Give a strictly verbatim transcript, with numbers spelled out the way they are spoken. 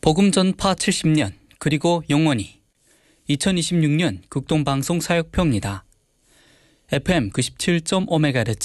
복음 전파 칠십 년 그리고 영원히 이천이십육 년 극동방송 사역표입니다. 에프엠 구십칠 점 오 메가헤르츠